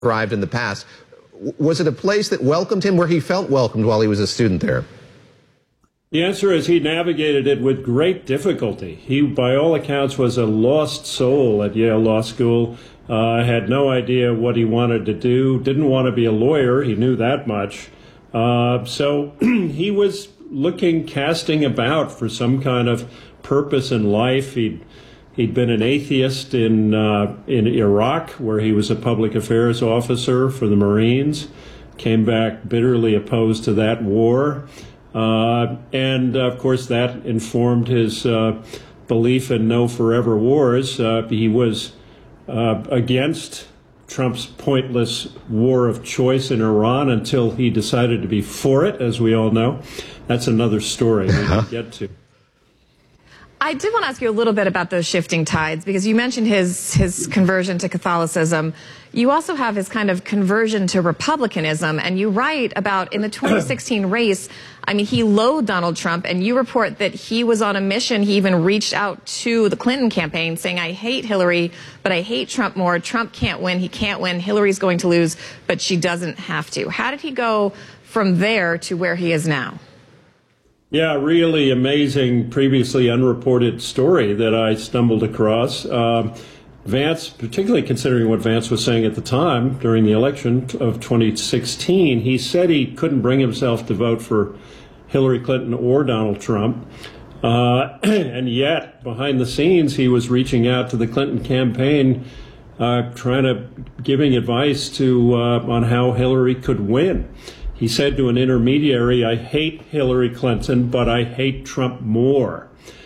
arrived in the past. Was it a place that welcomed him, where he felt welcomed while he was a student there? The answer is he navigated it with great difficulty. He, by all accounts, was a lost soul at Yale Law School, had no idea what he wanted to do, didn't want to be a lawyer, he knew that much. So he was casting about for some kind of purpose in life. He'd been an atheist in Iraq, where he was a public affairs officer for the Marines, came back bitterly opposed to that war. And, of course, that informed his belief in no forever wars. He was against Trump's pointless war of choice in Iran until he decided to be for it, as we all know. That's another story we can get to. I did want to ask you a little bit about those shifting tides, because you mentioned his conversion to Catholicism. You also have his kind of conversion to Republicanism, and you write about in the 2016 race, I mean, he loathed Donald Trump, and you report that he was on a mission. He even reached out to the Clinton campaign saying, I hate Hillary, but I hate Trump more. Trump can't win. He can't win. Hillary's going to lose, but she doesn't have to. How did he go from there to where he is now? Yeah, really amazing, previously unreported story that I stumbled across. Vance, particularly considering what Vance was saying at the time during the election of 2016, he said he couldn't bring himself to vote for Hillary Clinton or Donald Trump. And yet, behind the scenes, he was reaching out to the Clinton campaign, giving advice on how Hillary could win. He said to an intermediary, I hate Hillary Clinton, but I hate Trump more.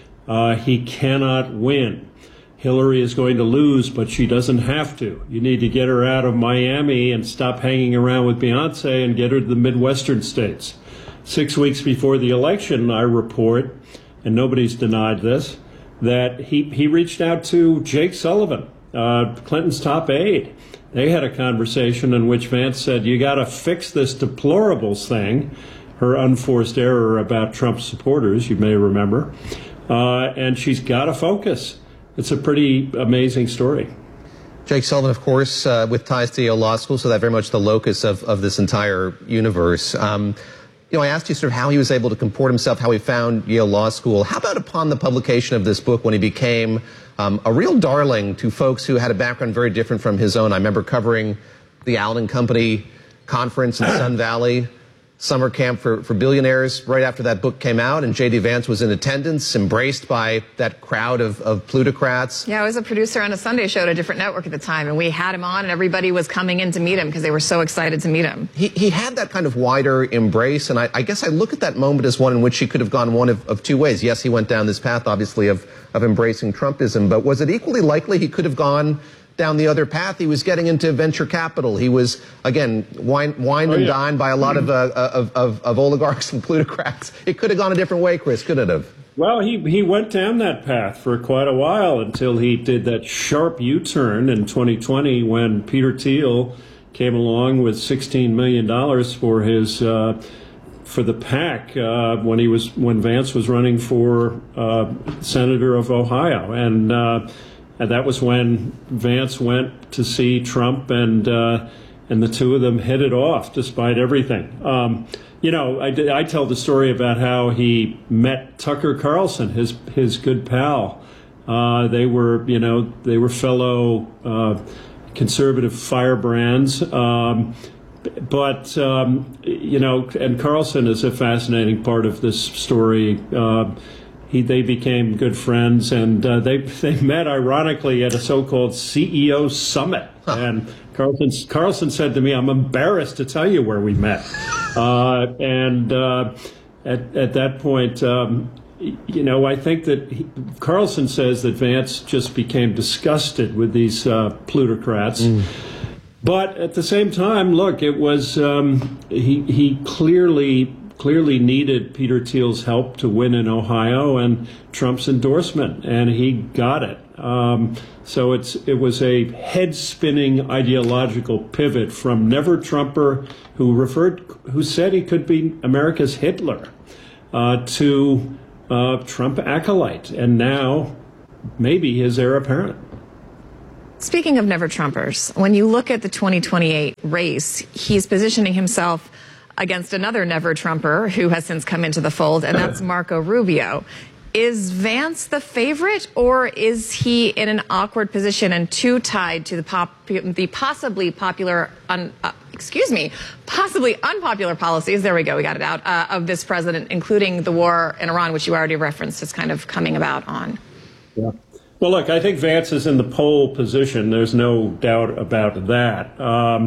He cannot win. Hillary is going to lose, but she doesn't have to. You need to get her out of Miami and stop hanging around with Beyonce and get her to the Midwestern states. 6 weeks before the election, I report, and nobody's denied this, that he reached out to Jake Sullivan, Clinton's top aide. They had a conversation in which Vance said, you got to fix this deplorables thing, her unforced error about Trump supporters, you may remember, and she's got to focus. It's a pretty amazing story. Jake Sullivan, of course, with ties to Yale Law School, so that very much the locus of this entire universe. I asked you sort of how he was able to comport himself, how he found Yale Law School. How about upon the publication of this book, when he became a real darling to folks who had a background very different from his own? I remember covering the Allen and Company conference in Sun Valley, summer camp for billionaires, right after that book came out, and J.D. Vance was in attendance, embraced by that crowd of plutocrats. Yeah, I was a producer on a Sunday show at a different network at the time, and we had him on, and everybody was coming in to meet him because they were so excited to meet him. He had that kind of wider embrace, and I guess I look at that moment as one in which he could have gone one of two ways. Yes, he went down this path, obviously, of embracing Trumpism, but was it equally likely he could have gone down the other path? He was getting into venture capital. He was, again, wined and dined by a lot of oligarchs and plutocrats. It could have gone a different way, Chris, couldn't it have? Well, he went down that path for quite a while until he did that sharp U-turn in 2020 when Peter Thiel came along with $16 million for his for the PAC when Vance was running for senator of Ohio, and that was when Vance went to see Trump, and the two of them hit it off despite everything. I tell the story about how he met Tucker Carlson, his good pal. They were fellow conservative firebrands. And Carlson is a fascinating part of this story. They became good friends, and they met, ironically, at a so-called CEO summit. And Carlson said to me, I'm embarrassed to tell you where we met. At that point, I think that Carlson says that Vance just became disgusted with these plutocrats. But at the same time, look, it was he clearly needed Peter Thiel's help to win in Ohio and Trump's endorsement, and he got it. So it was a head-spinning ideological pivot from never Trumper who said he could be America's Hitler to Trump acolyte, and now maybe his heir apparent. Speaking of never Trumpers, when you look at the 2028 race, he's positioning himself against another never Trumper who has since come into the fold, and that's Marco Rubio. Is Vance the favorite, or is he in an awkward position and too tied to the possibly unpopular policies, there we go, we got it out, of this president, including the war in Iran, which you already referenced is kind of coming about on? Yeah. Well, look, I think Vance is in the pole position. There's no doubt about that.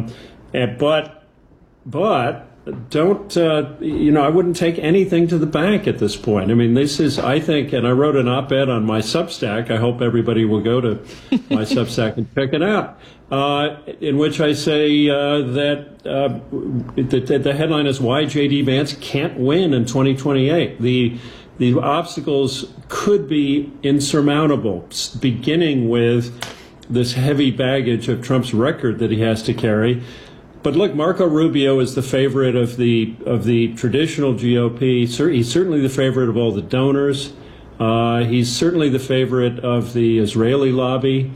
But don't, I wouldn't take anything to the bank at this point. I mean, this is, I think, and I wrote an op-ed on my Substack. I hope everybody will go to my Substack and check it out, in which I say that the headline is why J.D. Vance can't win in 2028. The obstacles could be insurmountable, beginning with this heavy baggage of Trump's record that he has to carry. But look, Marco Rubio is the favorite of the traditional GOP. He's certainly the favorite of all the donors. He's certainly the favorite of the Israeli lobby.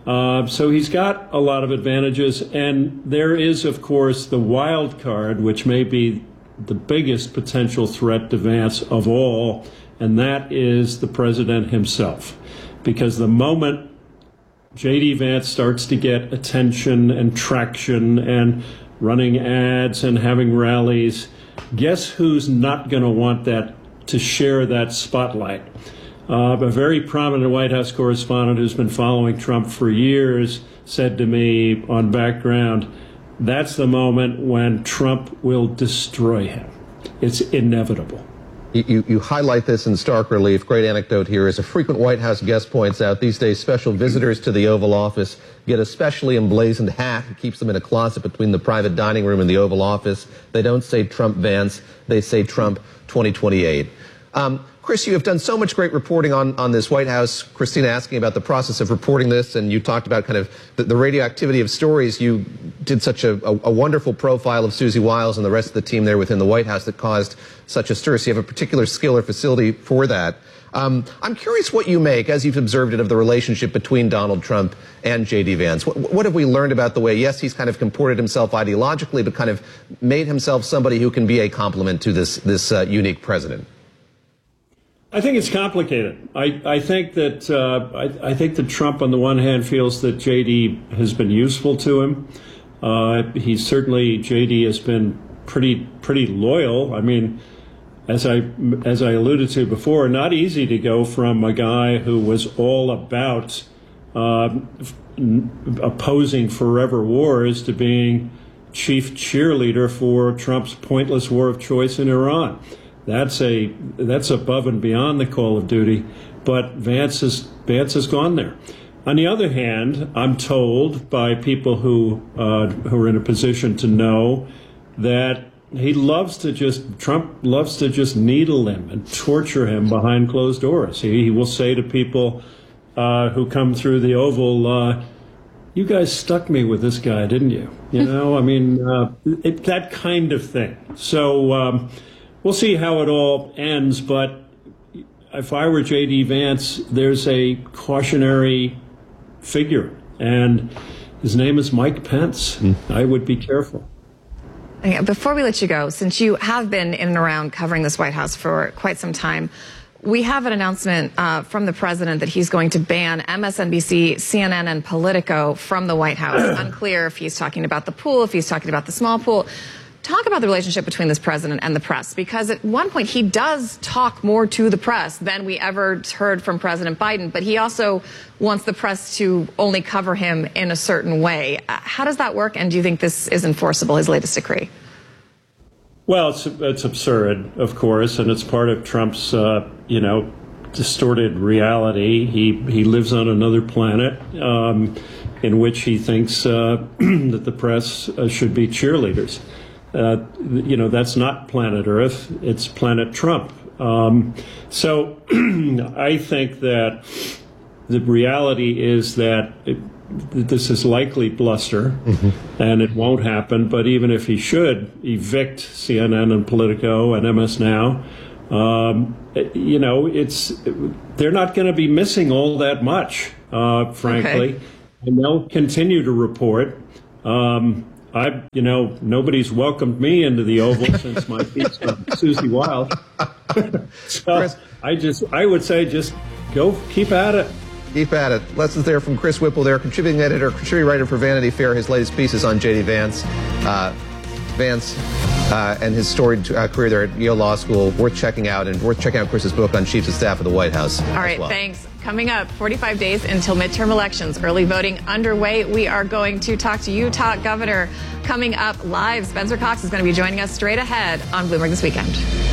So he's got a lot of advantages. And there is, of course, the wild card, which may be the biggest potential threat to Vance of all, and that is the president himself. Because the moment J.D. Vance starts to get attention and traction and running ads and having rallies, guess who's not going to want that to share that spotlight? A very prominent White House correspondent who's been following Trump for years said to me on Background, that's the moment when Trump will destroy him. It's inevitable. You highlight this in stark relief. Great anecdote here. As a frequent White House guest points out, these days special visitors to the Oval Office get a specially emblazoned hat that keeps them in a closet between the private dining room and the Oval Office. They don't say Trump Vance. They say Trump 2028. Chris, you have done so much great reporting on this White House. Christina asking about the process of reporting this, and you talked about kind of the radioactivity of stories. You did such a wonderful profile of Susie Wiles and the rest of the team there within the White House that caused such a stir. So you have a particular skill or facility for that. I'm curious what you make, as you've observed it, of the relationship between Donald Trump and J.D. Vance. What have we learned about the way, yes, he's kind of comported himself ideologically, but kind of made himself somebody who can be a complement to this unique president? I think it's complicated. I think that Trump, on the one hand, feels that J.D. has been useful to him. J.D. has been pretty loyal. I mean, as I alluded to before, not easy to go from a guy who was all about opposing forever wars to being chief cheerleader for Trump's pointless war of choice in Iran. That's above and beyond the call of duty, but Vance has gone there. On the other hand, I'm told by people who are in a position to know that Trump loves to just needle him and torture him behind closed doors. He will say to people who come through the Oval, you guys stuck me with this guy, didn't you? You know, I mean, that kind of thing. So we'll see how it all ends, but if I were J.D. Vance, there's a cautionary figure, and his name is Mike Pence. I would be careful. Before we let you go, since you have been in and around covering this White House for quite some time, we have an announcement from the president that he's going to ban MSNBC, CNN, and Politico from the White House. Unclear if he's talking about the pool, if he's talking about the small pool. Talk about the relationship between this president and the press, because at one point he does talk more to the press than we ever heard from President Biden, but he also wants the press to only cover him in a certain way. How does that work, and do you think this is enforceable, his latest decree? Well, it's absurd, of course, and it's part of Trump's, distorted reality. He lives on another planet in which he thinks that the press should be cheerleaders. That's not planet Earth, it's planet Trump. So I think that the reality is that this is likely bluster, and it won't happen. But even if he should evict CNN and Politico and MS Now, they're not going to be missing all that much, frankly. Okay. and they'll continue to report. Nobody's welcomed me into the Oval since my piece on Susie Wild. So I would say just go, keep at it. Keep at it. Lessons there from Chris Whipple there, contributing editor, contributing writer for Vanity Fair. His latest piece is on J.D. Vance. And his storied career there at Yale Law School. Worth checking out, and worth checking out Chris's book on Chiefs of Staff of the White House. All right, thanks. Coming up, 45 days until midterm elections. Early voting underway. We are going to talk to Utah Governor coming up live. Spencer Cox is going to be joining us straight ahead on Bloomberg This Weekend.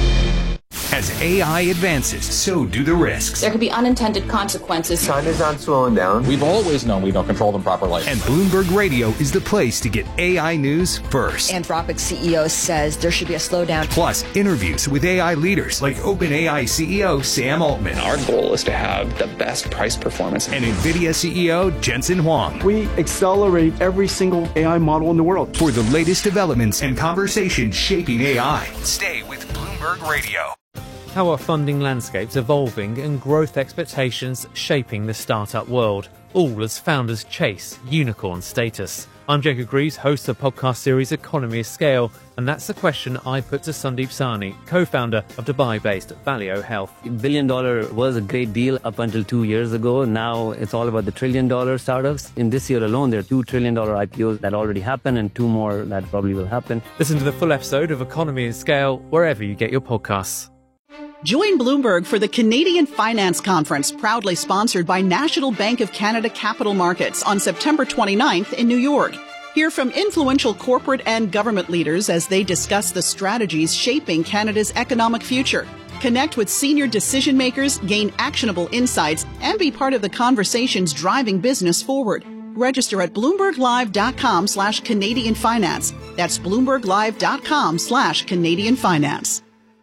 As AI advances, so do the risks. There could be unintended consequences. China's not slowing down. We've always known we don't control them properly. And Bloomberg Radio is the place to get AI news first. Anthropic CEO says there should be a slowdown. Plus, interviews with AI leaders like OpenAI CEO Sam Altman. Our goal is to have the best price performance. And NVIDIA CEO Jensen Huang. We accelerate every single AI model in the world. For the latest developments and conversations shaping AI, stay with Bloomberg Radio. How are funding landscapes evolving and growth expectations shaping the startup world, all as founders chase unicorn status? I'm Jacob Greaves, host of the podcast series Economy of Scale, and that's the question I put to Sandeep Sahni, co-founder of Dubai-based Valeo Health. $1 billion was a great deal up until 2 years ago. Now it's all about the $1 trillion startups. In this year alone, there are $2 trillion IPOs that already happened and 2 more that probably will happen. Listen to the full episode of Economy of Scale wherever you get your podcasts. Join Bloomberg for the Canadian Finance Conference, proudly sponsored by National Bank of Canada Capital Markets on September 29th in New York. Hear from influential corporate and government leaders as they discuss the strategies shaping Canada's economic future. Connect with senior decision makers, gain actionable insights, and be part of the conversations driving business forward. Register at BloombergLive.com/Canadian Finance. That's BloombergLive.com/Canadian Finance.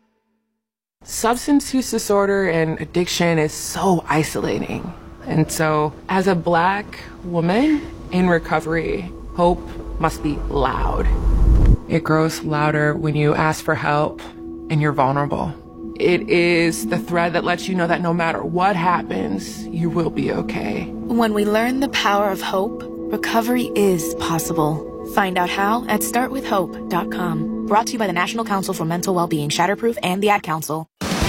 Substance use disorder and addiction is so isolating. And so, as a Black woman in recovery, hope must be loud. It grows louder when you ask for help and you're vulnerable. It is the thread that lets you know that no matter what happens, you will be okay. When we learn the power of hope, recovery is possible. Find out how at startwithhope.com. Brought to you by the National Council for Mental Wellbeing, Shatterproof, and the Ad Council.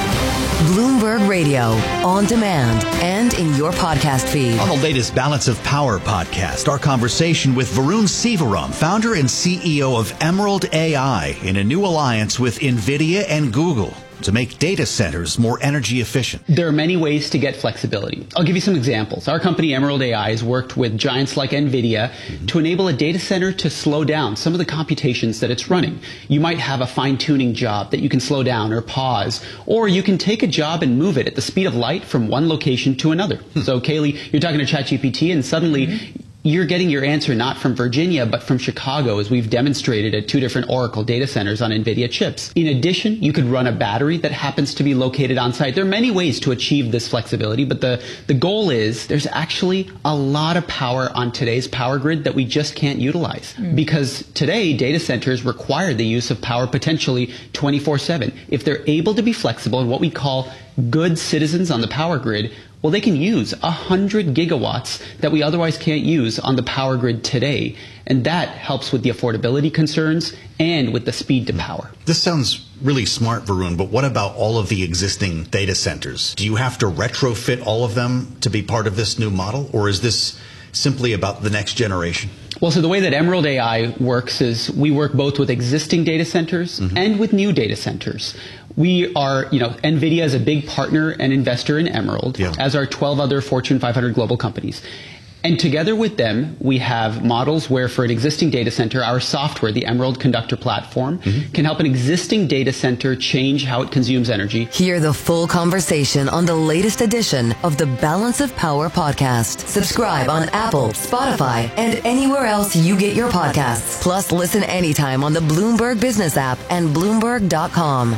Bloomberg Radio, on demand and in your podcast feed. On the latest Balance of Power podcast, our conversation with Varun Sivaram, founder and CEO of Emerald AI, in a new alliance with NVIDIA and Google to make data centers more energy efficient. There are many ways to get flexibility. I'll give you some examples. Our company, Emerald AI, has worked with giants like NVIDIA to enable a data center to slow down some of the computations that it's running. You might have a fine-tuning job that you can slow down or pause, or you can take a job and move it at the speed of light from one location to another. So, Kaylee, you're talking to ChatGPT, and suddenly you're getting your answer not from Virginia, but from Chicago, as we've demonstrated at 2 different Oracle data centers on NVIDIA chips. In addition, you could run a battery that happens to be located on site. There are many ways to achieve this flexibility, but the goal is there's actually a lot of power on today's power grid that we just can't utilize. Because today, data centers require the use of power potentially 24/7. If they're able to be flexible in what we call good citizens on the power grid, well, they can use 100 gigawatts that we otherwise can't use on the power grid today. And that helps with the affordability concerns and with the speed to power. This sounds really smart, Varun, but what about all of the existing data centers? Do you have to retrofit all of them to be part of this new model, or is this simply about the next generation? Well, so the way that Emerald AI works is we work both with existing data centers and with new data centers. We are, NVIDIA is a big partner and investor in Emerald, as are 12 other Fortune 500 global companies. And together with them, we have models where for an existing data center, our software, the Emerald Conductor platform, can help an existing data center change how it consumes energy. Hear the full conversation on the latest edition of the Balance of Power podcast. Subscribe on Apple, Spotify, and anywhere else you get your podcasts. Plus, listen anytime on the Bloomberg Business app and Bloomberg.com.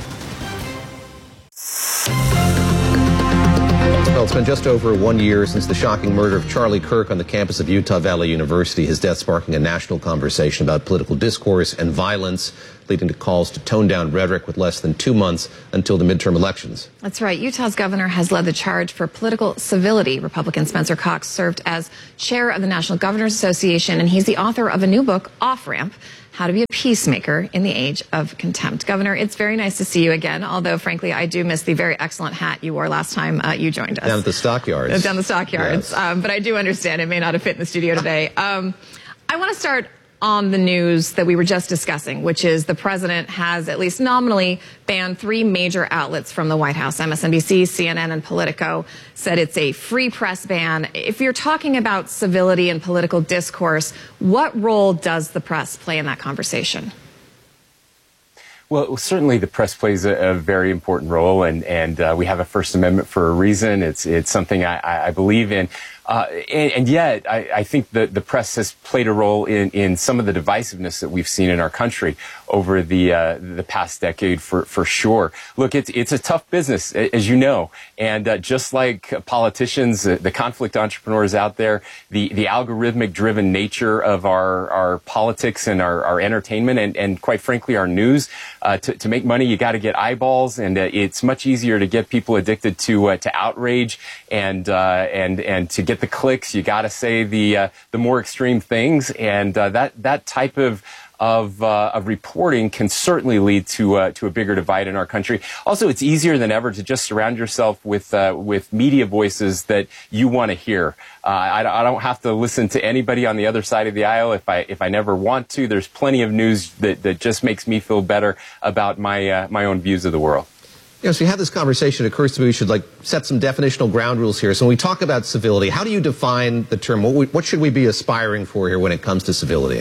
Well, it's been just over 1 year since the shocking murder of Charlie Kirk on the campus of Utah Valley University, his death sparking a national conversation about political discourse and violence. leading to calls to tone down rhetoric with less than 2 months until the midterm elections. That's right. Utah's governor has led the charge for political civility. Republican Spencer Cox served as chair of the National Governors Association, and he's the author of a new book, Off Ramp: How to Be a Peacemaker in the Age of Contempt. Governor, it's very nice to see you again, although, frankly, I do miss the very excellent hat you wore last time you joined us. Down at the stockyards. Down the stockyards. Yes. But I do understand it may not have fit in the studio today. I want to start on the news that we were just discussing, which is the president has at least nominally banned 3 major outlets from the White House. MSNBC, CNN, and Politico said it's a free press ban. If you're talking about civility and political discourse, what role does the press play in that conversation? Well, certainly the press plays a very important role, and we have a First Amendment for a reason. It's something I believe in. And yet, I think that the press has played a role in some of the divisiveness that we've seen in our country over the past decade, for sure. Look, it's a tough business, as you know, and just like politicians, the conflict entrepreneurs out there, the algorithmic-driven nature of our politics and our entertainment, and quite frankly, our news. To make money, you got to get eyeballs, and it's much easier to get people addicted to outrage and to get the clicks. You got to say the more extreme things, and that type of reporting can certainly lead to a bigger divide in our country. Also, it's easier than ever to just surround yourself with media voices that you want to hear. I don't have to listen to anybody on the other side of the aisle if I never want to. There's plenty of news that just makes me feel better about my own views of the world. You know, so you have this conversation, it occurs to me we should set some definitional ground rules here. So when we talk about civility, how do you define the term? What should we be aspiring for here when it comes to civility?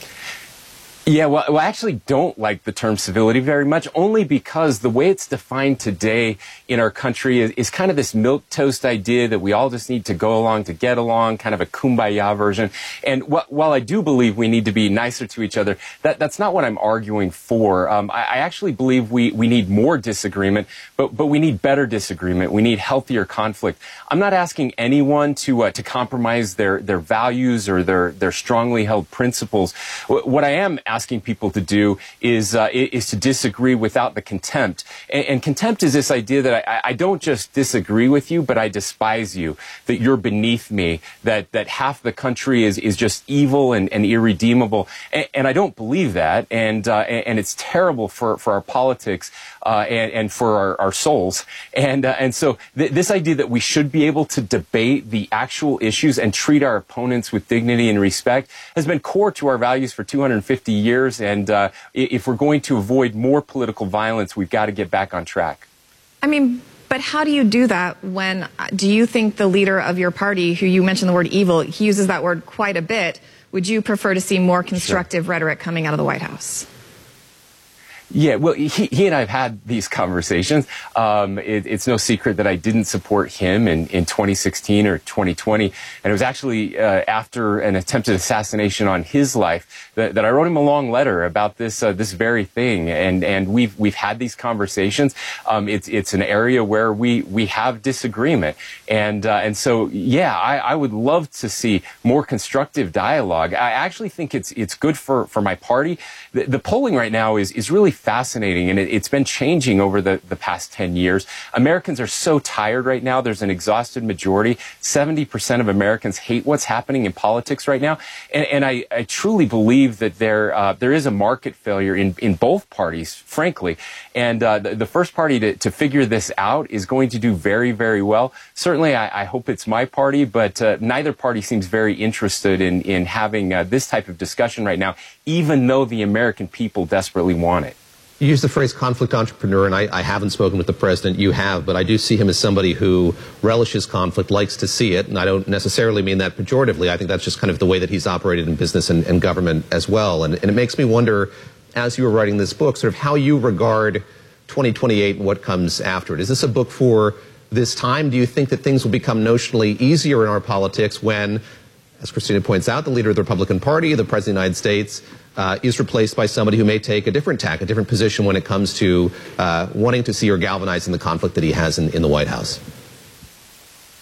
Yeah, well, I actually don't like the term civility very much, only because the way it's defined today in our country is kind of this milquetoast idea that we all just need to go along to get along, kind of a kumbaya version. And while I do believe we need to be nicer to each other, that's not what I'm arguing for. I actually believe we need more disagreement, but we need better disagreement. We need healthier conflict. I'm not asking anyone to compromise their values or their strongly held principles. What I am asking people to do is to disagree without the contempt. And contempt is this idea that I don't just disagree with you, but I despise you, that you're beneath me, that half the country is just evil and irredeemable. And I don't believe that. And it's terrible for our politics and for our souls. And so this idea that we should be able to debate the actual issues and treat our opponents with dignity and respect has been core to our values for 250 years. And if we're going to avoid more political violence, we've got to get back on track. I mean, but how do you do that when, do you think the leader of your party, who you mentioned the word evil, he uses that word quite a bit, would you prefer to see more constructive rhetoric coming out of the White House? Yeah, well, he and I have had these conversations. It's no secret that I didn't support him in 2016 or 2020. And it was actually after an attempted assassination on his life that I wrote him a long letter about this very thing. And we've had these conversations. It's an area where we have disagreement. And so, yeah, I would love to see more constructive dialogue. I actually think it's good for my party. The polling right now is really fascinating, and it's been changing over the past 10 years. Americans are so tired right now. There's an exhausted majority. 70% of Americans hate what's happening in politics right now. And I truly believe that there is a market failure in both parties, frankly. And the first party to figure this out is going to do very, very well. Certainly, I hope it's my party, but neither party seems very interested in having this type of discussion right now, even though the American people desperately want it. You use the phrase conflict entrepreneur, and I haven't spoken with the president. You have, but I do see him as somebody who relishes conflict, likes to see it, and I don't necessarily mean that pejoratively. I think that's just kind of the way that he's operated in business and government as well. And it makes me wonder, as you were writing this book, sort of how you regard 2028 and what comes after it. Is this a book for this time? Do you think that things will become notionally easier in our politics when, as Christina points out, the leader of the Republican Party, the President of the United States, is replaced by somebody who may take a different tack, a different position when it comes to wanting to see or galvanizing the conflict that he has in the White House?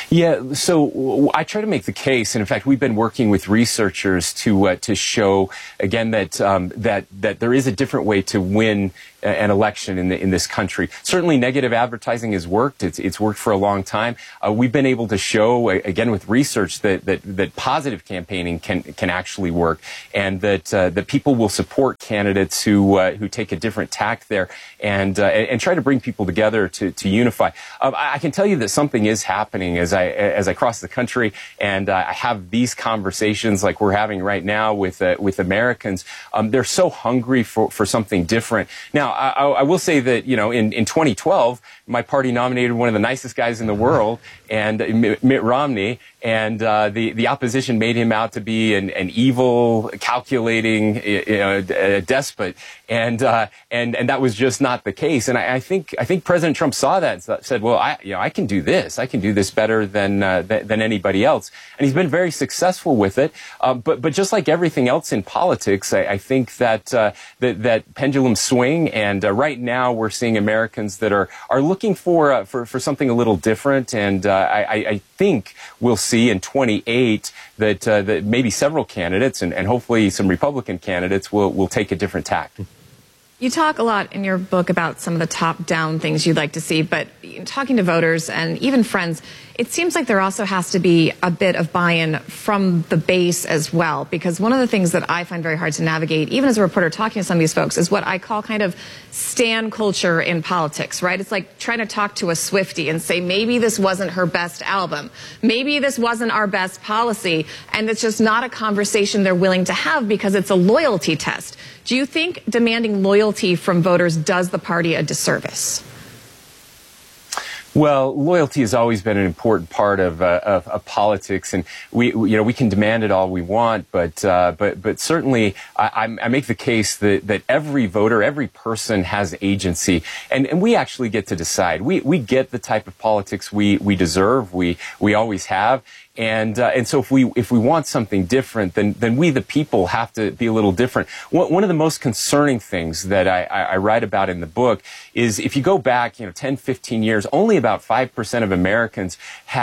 Yeah, so I try to make the case, and in fact, we've been working with researchers to show again that that there is a different way to win an election in this country. Certainly, negative advertising has worked. It's worked for a long time. We've been able to show again with research that positive campaigning can actually work, and that people will support candidates who take a different tack there and try to bring people together to unify. I can tell you that something is happening as I cross the country and I have these conversations like we're having right now with Americans. They're so hungry for something different. Now, I will say that, you know, in 2012, my party nominated one of the nicest guys in the world, and Mitt Romney, and the opposition made him out to be an evil, calculating despot, and that was just not the case. And I think President Trump saw that and said, well, I can do this. I can do this better than anybody else, and he's been very successful with it. But just like everything else in politics, I think that that pendulum swing, and right now we're seeing Americans that are looking for something a little different, and I think we'll see in 28 that maybe several candidates and hopefully some Republican candidates will take a different tack. You talk a lot in your book about some of the top-down things you'd like to see, but talking to voters and even friends, it seems like there also has to be a bit of buy-in from the base as well, because one of the things that I find very hard to navigate, even as a reporter talking to some of these folks, is what I call kind of stan culture in politics, right? It's like trying to talk to a Swiftie and say, maybe this wasn't her best album, maybe this wasn't our best policy, and it's just not a conversation they're willing to have because it's a loyalty test. Do you think demanding loyalty from voters does the party a disservice? Well, loyalty has always been an important part of politics, and we can demand it all we want, but certainly I make the case that every voter, every person has agency, and we actually get to decide. We get the type of politics we deserve. We always have. And so if we want something different, then we the people have to be a little different. One of the most concerning things that I write about in the book is if you go back 10, 15 years, only about 5% of Americans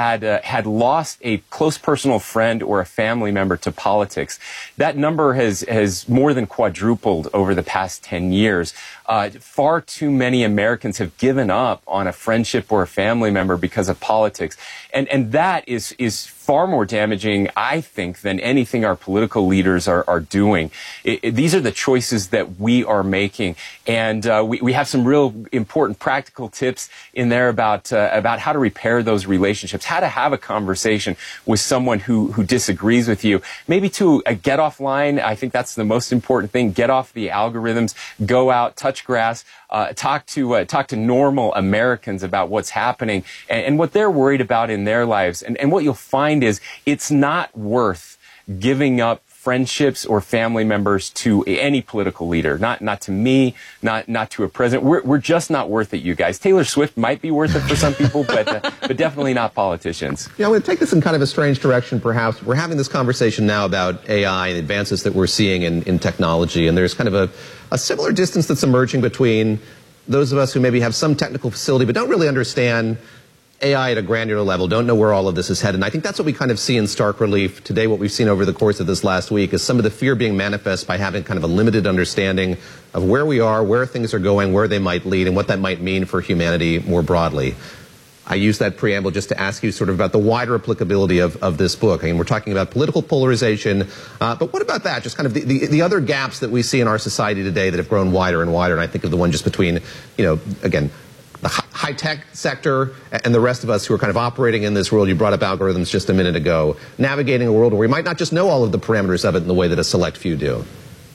had lost a close personal friend or a family member to politics. That number has more than quadrupled over the past 10 years. Far too many Americans have given up on a friendship or a family member because of politics. And that is far more damaging, I think, than anything our political leaders are doing. These are the choices that we are making. And we have some real important practical tips in there about how to repair those relationships, how to have a conversation with someone who disagrees with you. Maybe to get offline. I think that's the most important thing. Get off the algorithms, go out, touch grass, talk to normal Americans about what's happening and what they're worried about in their lives. And what you'll find is it's not worth giving up friendships or family members to any political leader. Not to me, not to a president. We're just not worth it, you guys. Taylor Swift might be worth it for some people, but definitely not politicians. Yeah, I'm going to take this in kind of a strange direction, perhaps. We're having this conversation now about AI and advances that we're seeing in technology, and there's kind of a similar distance that's emerging between those of us who maybe have some technical facility but don't really understand AI at a granular level, don't know where all of this is headed. And I think that's what we kind of see in stark relief today. What we've seen over the course of this last week is some of the fear being manifest by having kind of a limited understanding of where we are, where things are going, where they might lead, and what that might mean for humanity more broadly. I use that preamble just to ask you sort of about the wider applicability of this book. I mean, we're talking about political polarization, but what about that? Just kind of the other gaps that we see in our society today that have grown wider and wider, and I think of the one just between, again, the high-tech sector and the rest of us who are kind of operating in this world. You brought up algorithms just a minute ago. Navigating a world where we might not just know all of the parameters of it in the way that a select few do.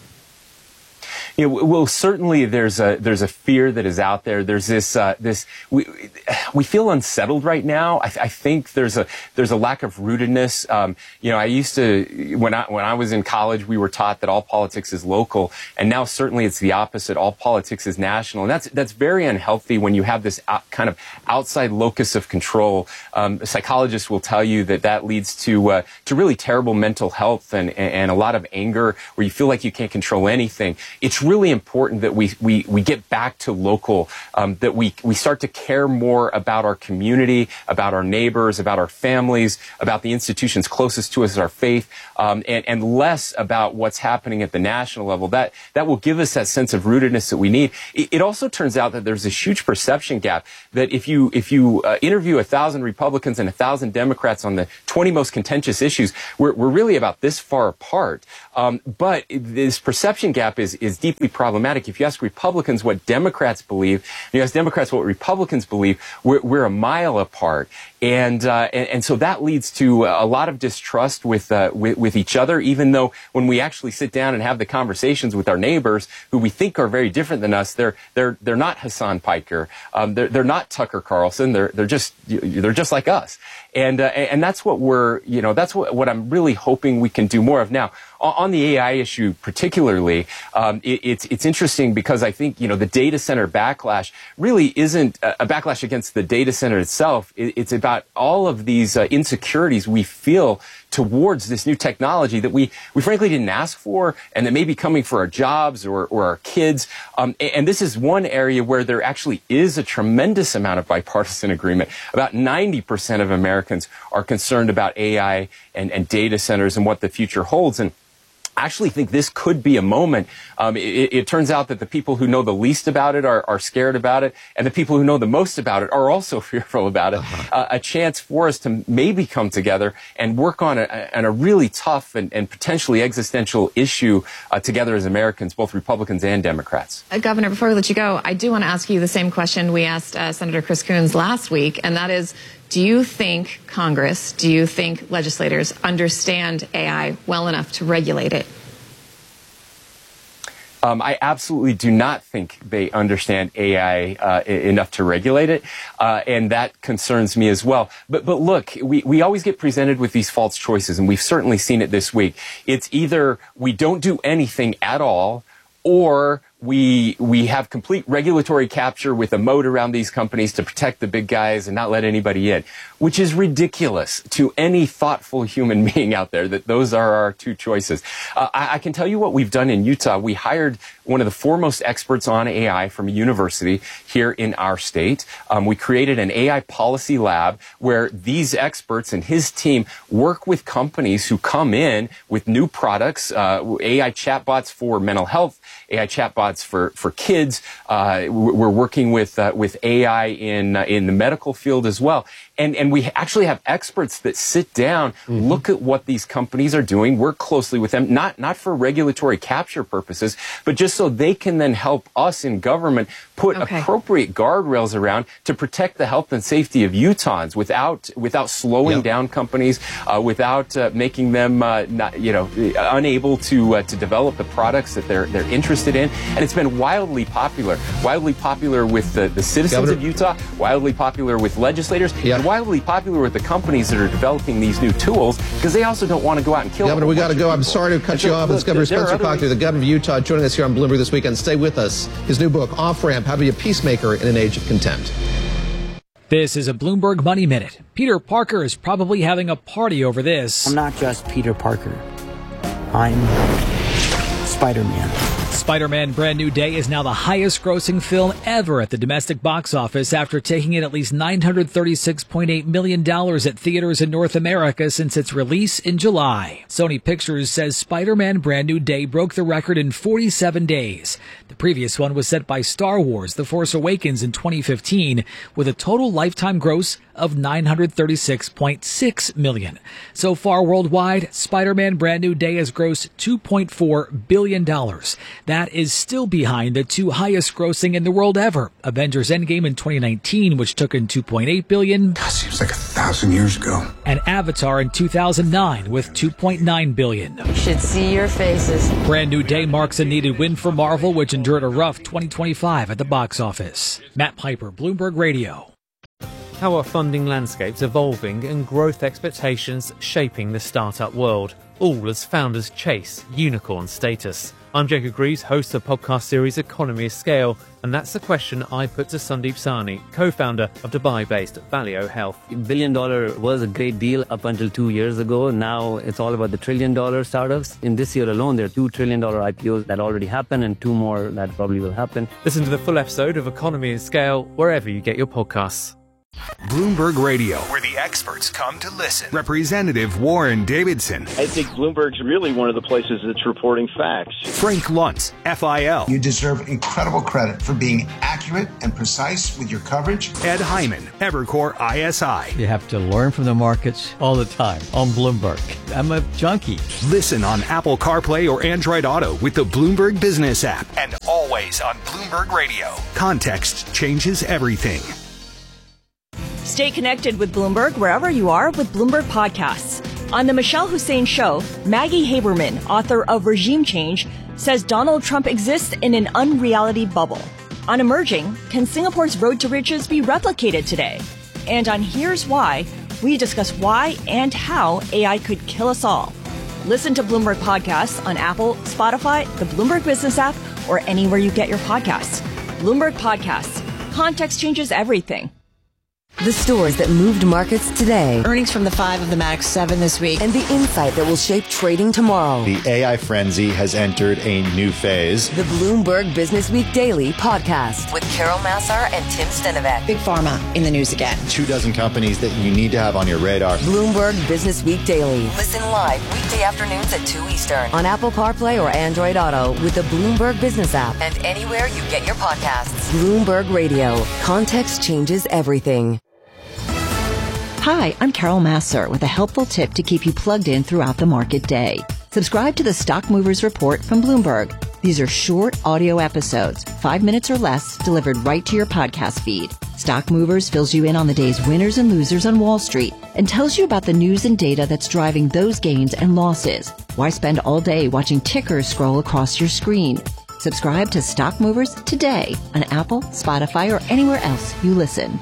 Yeah, well, certainly there's a fear that is out there. There's we feel unsettled right now. I think there's a lack of rootedness. I used to when I was in college, we were taught that all politics is local, and now certainly it's the opposite. All politics is national, and that's very unhealthy when you have this kind of outside locus of control. Psychologists will tell you that leads to really terrible mental health and a lot of anger, where you feel like you can't control anything. It's really important that we get back to local, that we start to care more about our community, about our neighbors, about our families, about the institutions closest to us as our faith, and less about what's happening at the national level. That will give us that sense of rootedness that we need. It also turns out that there's this huge perception gap that if you interview 1,000 Republicans and 1,000 Democrats on the 20 most contentious issues, we're really about this far apart. But this perception gap is deeply problematic. If you ask Republicans what Democrats believe, and you ask Democrats what Republicans believe, we're a mile apart. And so that leads to a lot of distrust with each other, even though when we actually sit down and have the conversations with our neighbors who we think are very different than us, they're not Hassan Piker, they're not Tucker Carlson, they're just like us. And that's what that's what I'm really hoping we can do more of. Now, on the AI issue particularly, it's interesting because I think, the data center backlash really isn't a backlash against the data center itself. It's about all of these insecurities we feel towards this new technology that we frankly didn't ask for, and that may be coming for our jobs or our kids. And this is one area where there actually is a tremendous amount of bipartisan agreement. About 90% of Americans are concerned about AI and data centers and what the future holds. And I actually think this could be a moment. It turns out that the people who know the least about it are scared about it, and the people who know the most about it are also fearful about it. A chance for us to maybe come together and work on a really tough and potentially existential issue together as Americans, both Republicans and Democrats. Governor, before we let you go, I do want to ask you the same question we asked Senator Chris Coons last week, and that is, do you think Congress, do you think legislators understand AI well enough to regulate it? I absolutely do not think they understand AI enough to regulate it, and that concerns me as well. But look, we always get presented with these false choices, and we've certainly seen it this week. It's either we don't do anything at all, or we have complete regulatory capture with a moat around these companies to protect the big guys and not let anybody in, which is ridiculous to any thoughtful human being out there, that those are our two choices. I can tell you what we've done in Utah. We hired one of the foremost experts on AI from a university here in our state. We created an AI policy lab where these experts and his team work with companies who come in with new products, AI chatbots for mental health, AI chatbots for kids. We're working with AI in the medical field as well. And we actually have experts that sit down, look at what these companies are doing, work closely with them, not for regulatory capture purposes, but just so they can then help us in government put appropriate guardrails around to protect the health and safety of Utahns without slowing down companies, without making them unable to develop the products that they're interested in. And it's been wildly popular with the citizens of Utah, wildly popular with legislators, and wildly popular with the companies that are developing these new tools, because they also don't want to go out and kill. Governor, we got to go. I'm sorry to cut you off. It's Governor Spencer Cochran, the governor of Utah, joining us here on Bloomberg this weekend. Stay with us. His new book, Off Ramp: How to Be a Peacemaker in an Age of Contempt. This is a Bloomberg Money Minute. Peter Parker is probably having a party over this. I'm not just Peter Parker. I'm Spider-Man. Spider-Man Brand New Day is now the highest grossing film ever at the domestic box office after taking in at least $936.8 million at theaters in North America since its release in July. Sony Pictures says Spider-Man Brand New Day broke the record in 47 days. The previous one was set by Star Wars: The Force Awakens in 2015 with a total lifetime gross of $936.6 million. So far worldwide, Spider-Man Brand New Day has grossed $2.4 billion. That is still behind the two highest grossing in the world ever, Avengers Endgame in 2019, which took in $2.8 billion. God, seems like 1,000 years ago. And Avatar in 2009 with $2.9 billion. You should see your faces. Brand New Day marks a needed win for Marvel, which endured a rough 2025 at the box office. Matt Piper, Bloomberg Radio. How are funding landscapes evolving and growth expectations shaping the startup world, all as founders chase unicorn status? I'm Jacob Greaves, host of the podcast series Economy of Scale, and that's the question I put to Sandeep Sahni, co-founder of Dubai-based Valeo Health. $1 billion was a great deal up until 2 years ago. Now it's all about the $1 trillion startups. In this year alone, there are $2 trillion IPOs that already happened and 2 more that probably will happen. Listen to the full episode of Economy of Scale wherever you get your podcasts. Bloomberg Radio, where the experts come to listen. Representative Warren Davidson. I think Bloomberg's really one of the places that's reporting facts. Frank Luntz, FIL. You deserve incredible credit for being accurate and precise with your coverage. Ed Hyman, Evercore ISI. You have to learn from the markets all the time on Bloomberg. I'm a junkie. Listen on Apple CarPlay or Android Auto with the Bloomberg Business app. And always on Bloomberg Radio. Context changes everything. Stay connected with Bloomberg wherever you are with Bloomberg Podcasts. On The Michelle Hussein Show, Maggie Haberman, author of Regime Change, says Donald Trump exists in an unreality bubble. On Emerging, can Singapore's road to riches be replicated today? And on Here's Why, we discuss why and how AI could kill us all. Listen to Bloomberg Podcasts on Apple, Spotify, the Bloomberg Business app, or anywhere you get your podcasts. Bloomberg Podcasts. Context changes everything. The stories that moved markets today. Earnings from the 5 of the Max 7 this week. And the insight that will shape trading tomorrow. The AI frenzy has entered a new phase. The Bloomberg Business Week Daily podcast with Carol Massar and Tim Stenovec. Big Pharma in the news again. 24 companies that you need to have on your radar. Bloomberg Business Week Daily. Listen live weekday afternoons at 2 Eastern on Apple CarPlay or Android Auto with the Bloomberg Business app and anywhere you get your podcasts. Bloomberg Radio. Context changes everything. Hi, I'm Carol Massar with a helpful tip to keep you plugged in throughout the market day. Subscribe to the Stock Movers Report from Bloomberg. These are short audio episodes, 5 minutes or less, delivered right to your podcast feed. Stock Movers fills you in on the day's winners and losers on Wall Street and tells you about the news and data that's driving those gains and losses. Why spend all day watching tickers scroll across your screen? Subscribe to Stock Movers today on Apple, Spotify, or anywhere else you listen.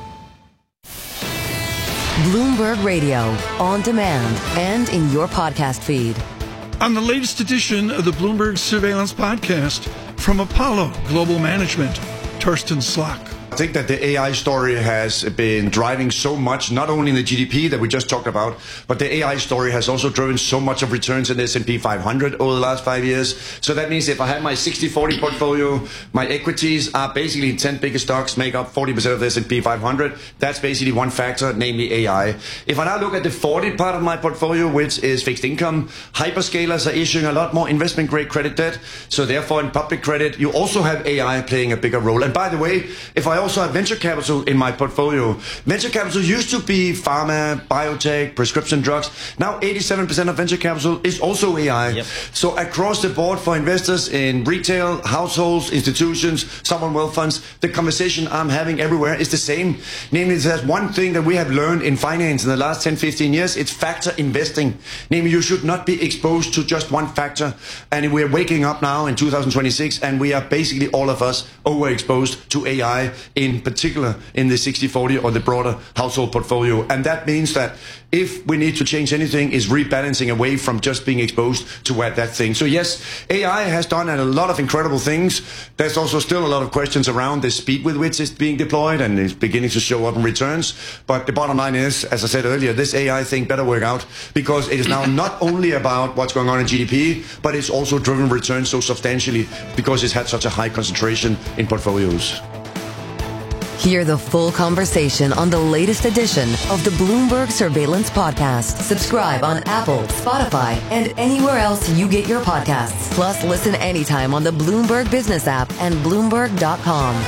Bloomberg Radio, on demand and in your podcast feed. On the latest edition of the Bloomberg Surveillance Podcast from Apollo Global Management, Torsten Slok. I think that the AI story has been driving so much, not only in the GDP that we just talked about, but the AI story has also driven so much of returns in the S&P 500 over the last 5 years. So that means if I have my 60-40 portfolio, my equities are basically 10 biggest stocks make up 40% of the S&P 500. That's basically one factor, namely AI. If I now look at the 40 part of my portfolio, which is fixed income, hyperscalers are issuing a lot more investment grade credit debt. So therefore in public credit, you also have AI playing a bigger role. And by the way, if I also have venture capital in my portfolio. Venture capital used to be pharma, biotech, prescription drugs. Now 87% of venture capital is also AI. Yep. So across the board for investors in retail, households, institutions, sovereign wealth funds, the conversation I'm having everywhere is the same. Namely, there's one thing that we have learned in finance in the last 10, 15 years, it's factor investing. Namely, you should not be exposed to just one factor. And we're waking up now in 2026 and we are basically all of us overexposed to AI, in particular in the 60-40 or the broader household portfolio. And that means that if we need to change anything, is rebalancing away from just being exposed to that thing. So yes, AI has done a lot of incredible things. There's also still a lot of questions around the speed with which it's being deployed and is beginning to show up in returns. But the bottom line is, as I said earlier, this AI thing better work out because it is now not only about what's going on in GDP, but it's also driven returns so substantially because it's had such a high concentration in portfolios. Hear the full conversation on the latest edition of the Bloomberg Surveillance Podcast. Subscribe on Apple, Spotify, and anywhere else you get your podcasts. Plus, listen anytime on the Bloomberg Business app and Bloomberg.com.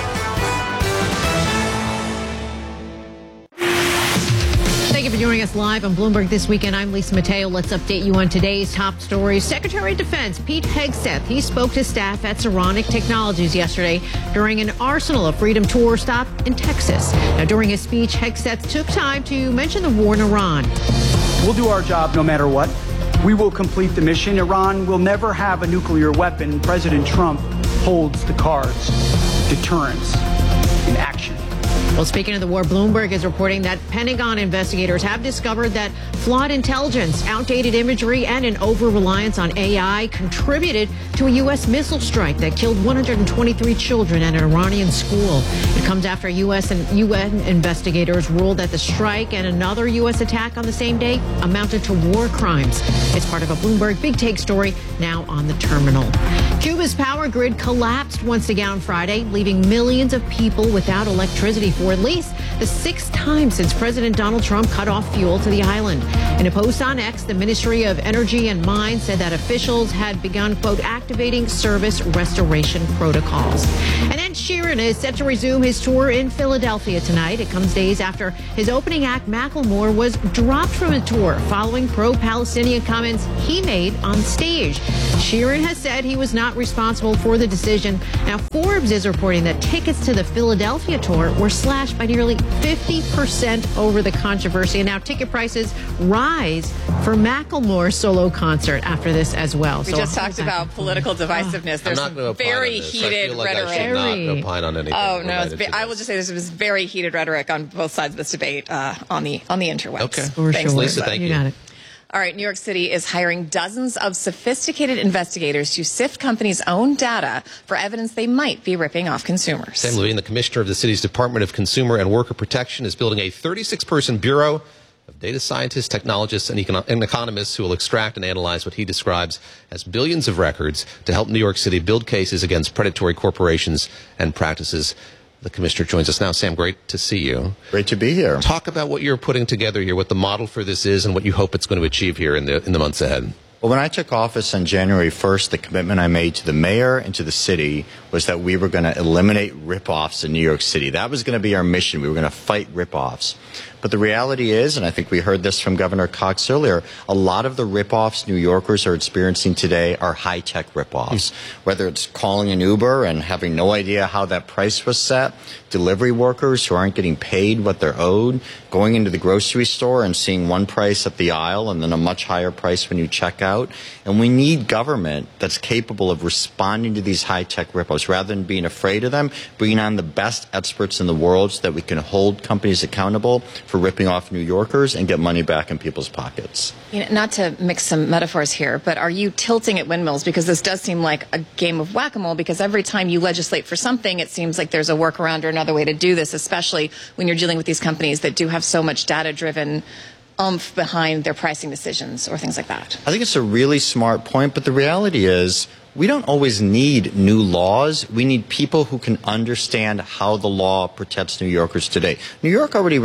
Thank you for joining us live on Bloomberg This Weekend. I'm Lisa Mateo. Let's update you on today's top stories. Secretary of Defense Pete Hegseth, he spoke to staff at Saronic Technologies yesterday during an Arsenal of Freedom tour stop in Texas. Now, during his speech, Hegseth took time to mention the war in Iran. We'll do our job no matter what. We will complete the mission. Iran will never have a nuclear weapon. President Trump holds the cards. Deterrence in action. Well, speaking of the war, Bloomberg is reporting that Pentagon investigators have discovered that flawed intelligence, outdated imagery, and an over-reliance on AI contributed to a U.S. missile strike that killed 123 children at an Iranian school. It comes after U.S. and UN investigators ruled that the strike and another U.S. attack on the same day amounted to war crimes. It's part of a Bloomberg Big Take story now on the terminal. Cuba's power grid collapsed once again on Friday, leaving millions of people without electricity for at least the sixth time since President Donald Trump cut off fuel to the island. In a post on X, the Ministry of Energy and Mines said that officials had begun, quote, activating service restoration protocols. And Ed Sheeran is set to resume his tour in Philadelphia tonight. It comes days after his opening act, Macklemore, was dropped from a tour following pro-Palestinian comments he made on stage. Sheeran has said he was not responsible for the decision. Now, Forbes is reporting that tickets to the Philadelphia tour were slashed by nearly 50% over the controversy. And now ticket prices rise for Macklemore's solo concert after this as well. We just talked about political divisiveness. There's some very heated rhetoric. I should not opine on anything. Oh, no. I will just say this was very heated rhetoric on both sides of this debate on the interwebs. Okay. Thanks, Lisa, thank you. Got it. All right, New York City is hiring dozens of sophisticated investigators to sift companies' own data for evidence they might be ripping off consumers. Sam Levine, the commissioner of the city's Department of Consumer and Worker Protection, is building a 36-person bureau of data scientists, technologists, and economists who will extract and analyze what he describes as billions of records to help New York City build cases against predatory corporations and practices. The commissioner joins us now. Sam, great to see you. Great to be here. Talk about what you're putting together here, what the model for this is, and what you hope it's going to achieve here in the months ahead. Well, when I took office on January 1st, the commitment I made to the mayor and to the city was that we were going to eliminate rip-offs in New York City. That was going to be our mission. We were going to fight rip-offs. But the reality is, and I think we heard this from Governor Cox earlier, a lot of the rip-offs New Yorkers are experiencing today are high-tech rip-offs. Whether it's calling an Uber and having no idea how that price was set, delivery workers who aren't getting paid what they're owed, going into the grocery store and seeing one price at the aisle and then a much higher price when you check out. And we need government that's capable of responding to these high-tech rip-offs rather than being afraid of them, bringing on the best experts in the world so that we can hold companies accountable for ripping off New Yorkers and get money back in people's pockets. You know, not to mix some metaphors here, but are you tilting at windmills? Because this does seem like a game of whack-a-mole, because every time you legislate for something, it seems like there's a workaround or another way to do this, especially when you're dealing with these companies that do have so much data-driven oomph behind their pricing decisions or things like that. I think it's a really smart point, but the reality is we don't always need new laws. We need people who can understand how the law protects New Yorkers today. New York already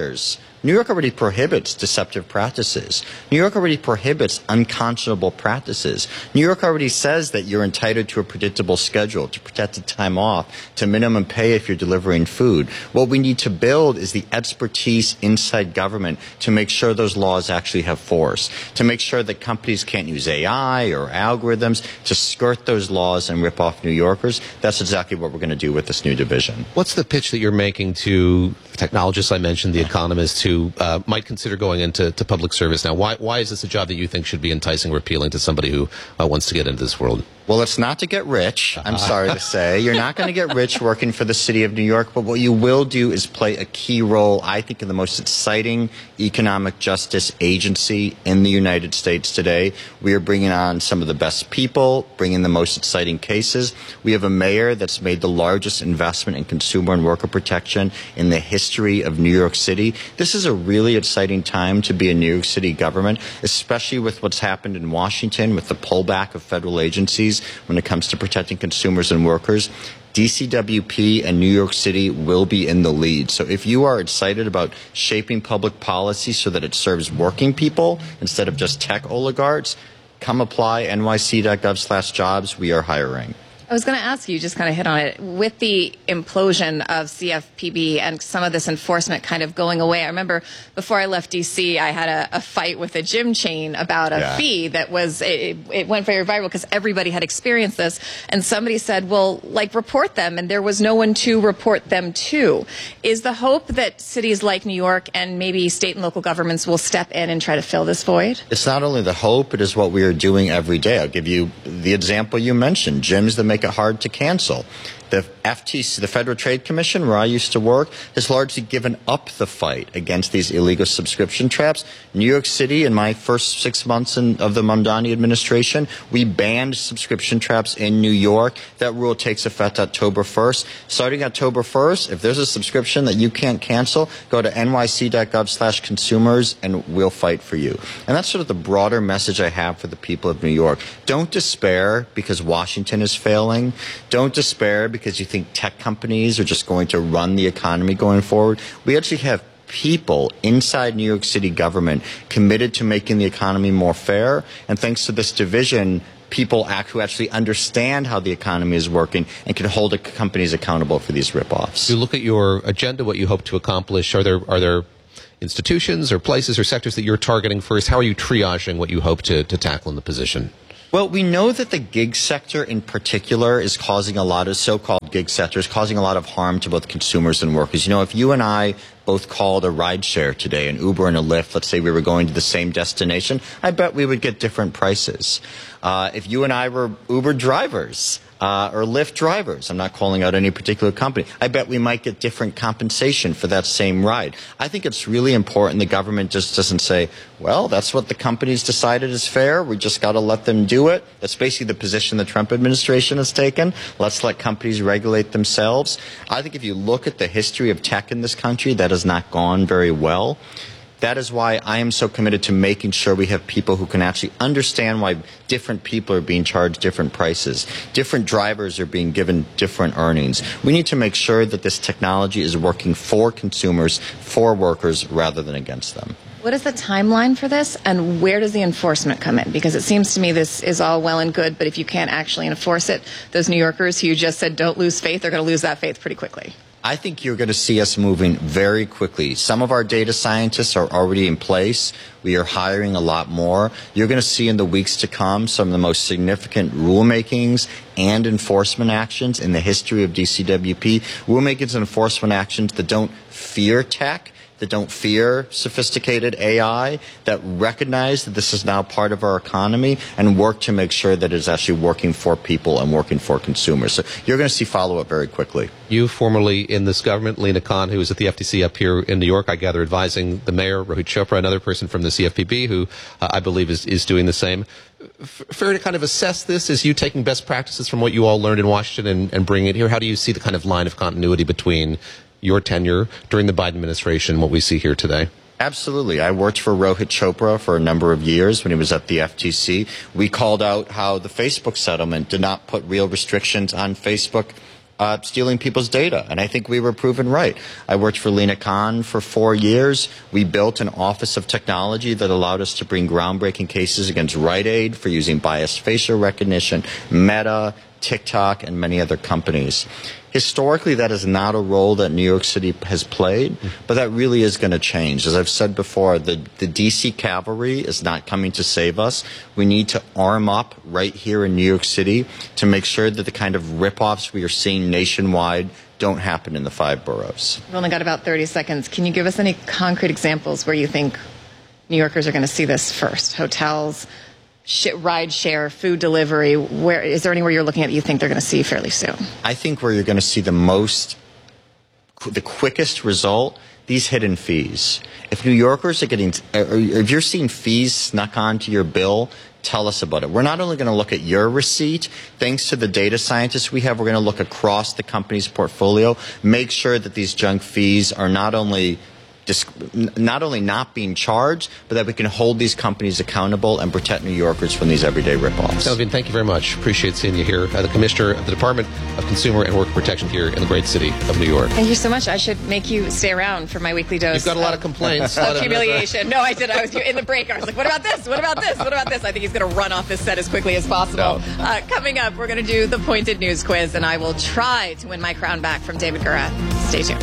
prohibits deceptive practices. New York already prohibits unconscionable practices. New York already says that you're entitled to a predictable schedule, to protected time off, to minimum pay if you're delivering food. What we need to build is the expertise inside government to make sure those laws actually have force, to make sure that companies can't use AI or algorithms to skirt those laws and rip off New Yorkers. That's exactly what we're going to do with this new division. What's the pitch that you're making to the technologists I mentioned, the economists who might consider going into public service now? Why is this a job that you think should be enticing or appealing to somebody who wants to get into this world? Well, it's not to get rich, I'm sorry to say. You're not going to get rich working for the city of New York, but what you will do is play a key role, I think, in the most exciting economic justice agency in the United States today. We are bringing on some of the best people, bringing the most exciting cases. We have a mayor that's made the largest investment in consumer and worker protection in the history of New York City. This is a really exciting time to be in New York City government, especially with what's happened in Washington with the pullback of federal agencies when it comes to protecting consumers and workers. DCWP and New York City will be in the lead. So if you are excited about shaping public policy so that it serves working people instead of just tech oligarchs, come apply nyc.gov/jobs. We are hiring. I was going to ask you, just kind of hit on it, with the implosion of CFPB and some of this enforcement kind of going away. I remember before I left D.C., I had a fight with a gym chain about a fee that was, it went very viral because everybody had experienced this. And somebody said, well, like, report them. And there was no one to report them to. Is the hope that cities like New York and maybe state and local governments will step in and try to fill this void? It's not only the hope, it is what we are doing every day. I'll give you the example you mentioned, gyms that make it hard to cancel. The FTC, the Federal Trade Commission, where I used to work, has largely given up the fight against these illegal subscription traps. New York City, in my first 6 months of the Mamdani administration, we banned subscription traps in New York. That rule takes effect October 1st. Starting October 1st, if there's a subscription that you can't cancel, go to nyc.gov/consumers and we'll fight for you. And that's sort of the broader message I have for the people of New York. Don't despair because Washington is failing. Don't despair because you think tech companies are just going to run the economy going forward. We actually have people inside New York City government committed to making the economy more fair. And thanks to this division, people who actually understand how the economy is working and can hold companies accountable for these ripoffs. You look at your agenda, what you hope to accomplish. Are there institutions or places or sectors that you're targeting first? How are you triaging what you hope to tackle in the position? Well, we know that the gig sector in particular is causing a lot of so-called gig sectors, causing a lot of harm to both consumers and workers. You know, if you and I both called a rideshare today, an Uber and a Lyft, let's say we were going to the same destination, I bet we would get different prices. If you and I were Uber drivers, or Lyft drivers, I'm not calling out any particular company, I bet we might get different compensation for that same ride. I think it's really important the government just doesn't say, well, that's what the companies decided is fair, we just got to let them do it. That's basically the position the Trump administration has taken. Let's let companies regulate themselves. I think if you look at the history of tech in this country, that has not gone very well. That is why I am so committed to making sure we have people who can actually understand why different people are being charged different prices. Different drivers are being given different earnings. We need to make sure that this technology is working for consumers, for workers, rather than against them. What is the timeline for this, and where does the enforcement come in? Because it seems to me this is all well and good, but if you can't actually enforce it, those New Yorkers who you just said don't lose faith, they're going to lose that faith pretty quickly. I think you're going to see us moving very quickly. Some of our data scientists are already in place. We are hiring a lot more. You're going to see in the weeks to come some of the most significant rulemakings and enforcement actions in the history of DCWP. Rulemakings and enforcement actions that don't fear tech, that don't fear sophisticated AI, that recognize that this is now part of our economy and work to make sure that it's actually working for people and working for consumers. So you're going to see follow-up very quickly. You formerly in this government, Lina Khan, who was at the FTC up here in New York, I gather advising the mayor, Rohit Chopra, another person from the CFPB who I believe is doing the same. Fair to kind of assess this as you taking best practices from what you all learned in Washington and bringing it here? How do you see the kind of line of continuity between your tenure during the Biden administration and what we see here today? Absolutely. I worked for Rohit Chopra for a number of years when he was at the FTC. We called out how the Facebook settlement did not put real restrictions on Facebook stealing people's data, and I think we were proven right. I worked for Lina Khan for 4 years. We built an Office of Technology that allowed us to bring groundbreaking cases against Rite Aid for using biased facial recognition, Meta, TikTok, and many other companies. Historically, that is not a role that New York City has played, but that really is going to change. As I've said before, the D.C. cavalry is not coming to save us. We need to arm up right here in New York City to make sure that the kind of ripoffs we are seeing nationwide don't happen in the 5 boroughs. We've only got about 30 seconds. Can you give us any concrete examples where you think New Yorkers are going to see this first? Hotels, ride share, food delivery. Where is there anywhere you're looking at that you think they're going to see fairly soon? I think where you're going to see the quickest result, these hidden fees. If New Yorkers are if you're seeing fees snuck onto your bill, tell us about it. We're not only going to look at your receipt. Thanks to the data scientists we have, we're going to look across the company's portfolio, make sure that these junk fees are not only not being charged, but that we can hold these companies accountable and protect New Yorkers from these everyday ripoffs. Selvin, thank you very much. Appreciate seeing you here. The Commissioner of the Department of Consumer and Worker Protection here in the great city of New York. Thank you so much. I should make you stay around for my weekly dose. You've got a lot of complaints. Of humiliation. No, I did. I was in the break. I was like, what about this? What about this? What about this? I think he's going to run off this set as quickly as possible. No. Coming up, we're going to do the Pointed News Quiz, and I will try to win my crown back from David Gura. Stay tuned.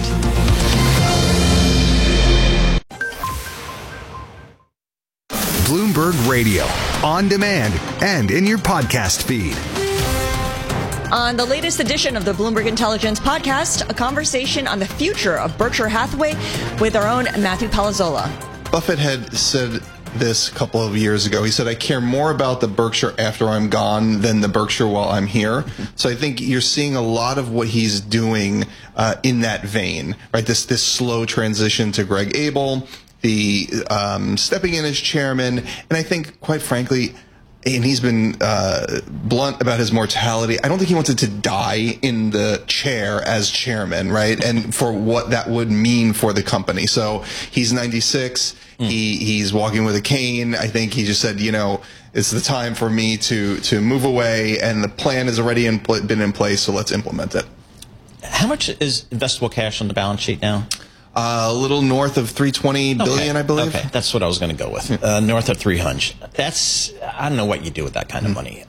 Bloomberg Radio, on demand and in your podcast feed. On the latest edition of the Bloomberg Intelligence Podcast, a conversation on the future of Berkshire Hathaway with our own Matthew Palazzola. Buffett had said this a couple of years ago. He said, I care more about the Berkshire after I'm gone than the Berkshire while I'm here. So I think you're seeing a lot of what he's doing in that vein, right? This slow transition to Greg Abel, the stepping in as chairman, and I think, quite frankly, and he's been blunt about his mortality. I don't think he wanted to die in the chair as chairman, right? And for what that would mean for the company. So he's 96. He's walking with a cane. I think he just said, it's the time for me to move away, and the plan has already been in place, so let's implement it. How much is investable cash on the balance sheet now? A little north of 320 billion, I believe. Okay, that's what I was going to go with. North of 300. I don't know what you do with that kind of money.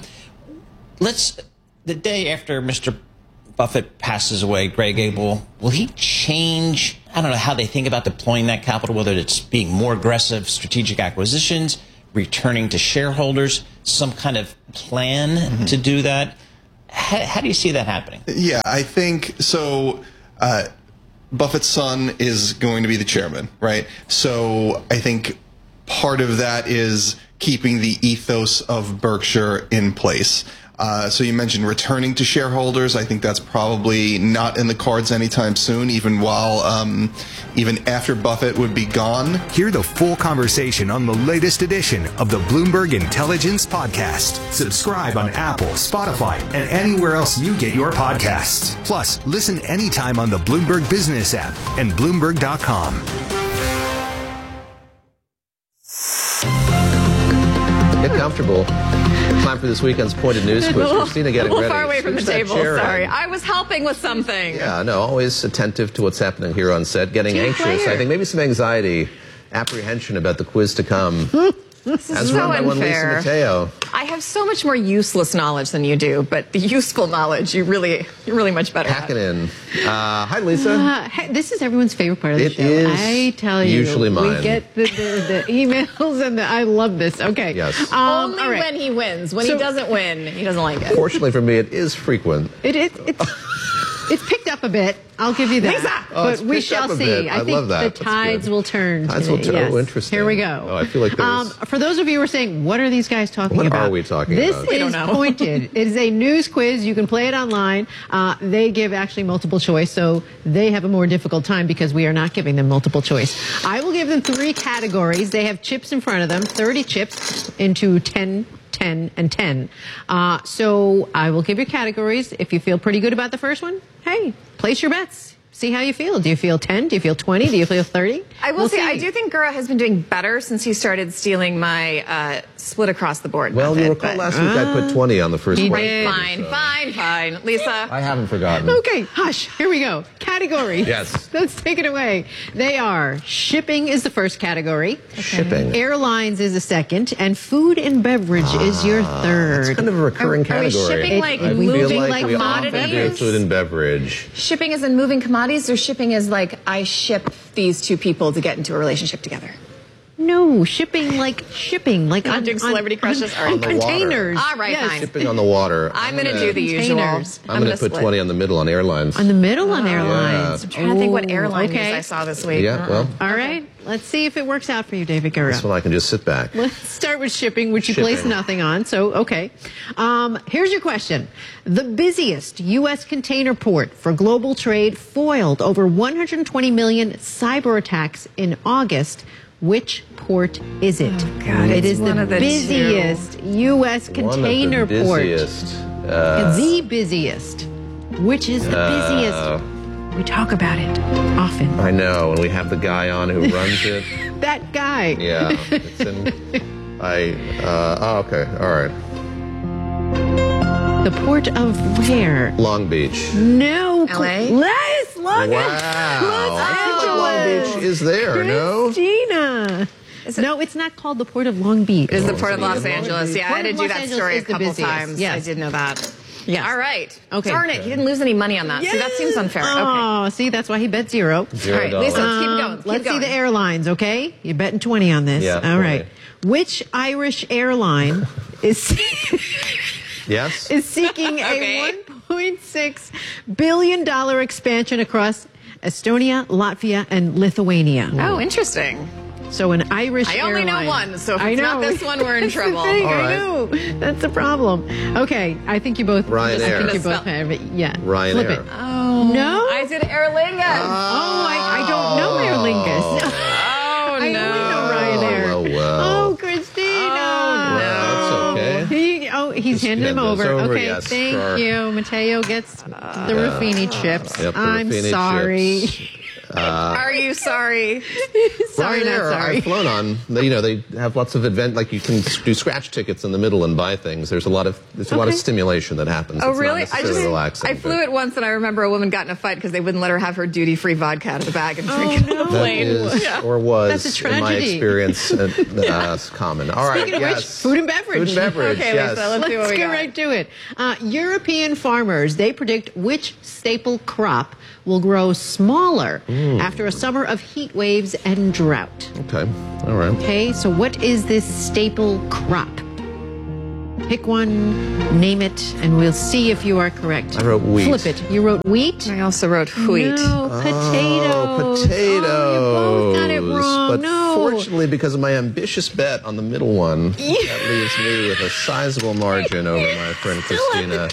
The day after Mr. Buffett passes away, Greg Abel, will he change, I don't know, how they think about deploying that capital, whether it's being more aggressive, strategic acquisitions, returning to shareholders, some kind of plan to do that? How do you see that happening? Yeah, I think so. Buffett's son is going to be the chairman, right? So I think part of that is keeping the ethos of Berkshire in place. So you mentioned returning to shareholders. I think that's probably not in the cards anytime soon, even after Buffett would be gone. Hear the full conversation on the latest edition of the Bloomberg Intelligence Podcast. Subscribe on Apple, Spotify, and anywhere else you get your podcasts. Plus, listen anytime on the Bloomberg Business app and Bloomberg.com. Get comfortable. Time for this weekend's Pointed News Quiz. Christina getting ready. A little far away from the table. Sorry. I was helping with something. Yeah, no, always attentive to what's happening here on set. Getting anxious. I think maybe some anxiety, apprehension about the quiz to come. This is As so run by one unfair. Lisa Mateo. I have so much more useless knowledge than you do, but the useful knowledge you're really much better Pack at. it in. Hi, Lisa. This is everyone's favorite part of the It show. is I tell you, usually mine. we get the emails and I love this. Okay. Yes. Only all right. when he wins. When he doesn't win, he doesn't like it. Fortunately for me, it is frequent. It's picked up a bit. I'll give you that. Lisa! But we shall see. I think love that. the tides will turn. Tides will today. turn. Yes. Oh, interesting. Here we go. Oh, I feel like there's... For those of you who are saying, what are these guys talking What about? are we talking this about? This is Pointed. It is a news quiz. You can play it online. They give actually multiple choice, so they have a more difficult time because we are not giving them multiple choice. I will give them 3 categories. They have chips in front of them, 30 chips into 10, 10, and 10. So I will give you categories. If you feel pretty good about the first one, hey, place your bets. See how you feel. Do you feel 10? Do you feel 20? Do you feel 30? I will say, I do think Gura has been doing better since he started stealing my split across the board Well, method, you recall but- last week I put 20 on the first one. Fine. Lisa. I haven't forgotten. Okay, hush. Here we go. Categories. Yes. Let's take it away. They are shipping is the first category. Shipping. Airlines is the second. And food and beverage is your third. It's kind of a recurring Are we category. shipping like I moving feel like we often do commodities? food and beverage. Shipping is in moving commodities, or shipping is like I ship these two people to get into a relationship together? No, shipping like Not doing celebrity crushes. All right. On the water. containers. All right, Yes. fine. Shipping on the water. I'm going to do the usual. Containers. I'm going to put 20 on the middle on airlines. On the middle on airlines. I'm trying to think what airline okay. news I saw this week. Yeah, well, All right. Let's see if it works out for you, David Gura. this one I can just sit back. Let's start with shipping, which you Shipping. place nothing on. So, okay. Here's your question. The busiest U.S. container port for global trade foiled over 120 million cyber attacks in August. Which port is it? God, it it's is one the of the busiest U.S. container One of the port. busiest. The busiest. Which is the busiest? We talk about it often. I know, and we have the guy on who runs it. That guy. Yeah, it's in. Okay, all right. The port of where? Long Beach. No. LA? Yes, Long Wow. Los Long Angeles. Beach is there, no? Christina. No, it's not called the Port of Long Beach. It is the Port of Los Angeles. Yeah, I had to do that story a couple times. Yes. I did know that. Yes. All right. Okay. Darn it. He didn't lose any money on that. See, that seems unfair. Okay. Oh, see, that's why he bet $0. $0. All right, Lisa, let's keep going. Let's see the airlines, okay? You're betting 20 on this. Yeah, All right. Which Irish airline is Yes? is seeking a $1.6 billion expansion across Estonia, Latvia, and Lithuania? Oh, interesting. So an Irish I only airline. know one, so if it's not this one, we're in trouble. All right. All I know. That's the problem. Okay, I think you both. Ryanair. I think you both have it. Yeah. Ryanair. Flip it. Oh. No? I said Aer Lingus. I don't know Aer Lingus. Oh, I only know Ryanair. Well. Oh, Christina. Well, that's okay. He's handing him over. Okay, yes, thank sure. you. Mateo gets the Ruffini chips. Yep, the I'm Ruffini sorry. chips. Are you sorry? Sorry, not Ryanair, sorry. I've flown on. They have lots of like you can do scratch tickets in the middle and buy things. There's a lot of stimulation that happens. Oh, It's not really? necessarily relaxing, I flew it once, and I remember a woman got in a fight because they wouldn't let her have her duty-free vodka out of the bag and drink it on the That plane. is, or was, That's a in my tragedy. experience, common. All right, Speaking of which, yes. food and beverage. Food and beverage, Okay, yes. Lisa, let's see what we get got. right to it. European farmers, they predict which staple crop will grow smaller after a summer of heat waves and drought. Okay, all right. Okay, so what is this staple crop? Pick one, name it, and we'll see if you are correct. I wrote wheat. Flip it. You wrote wheat? I also wrote wheat. No, potatoes. Oh, potatoes. Oh, you both got it wrong. But No. fortunately, because of my ambitious bet on the middle one, that leaves me with a sizable margin over my friend Christina.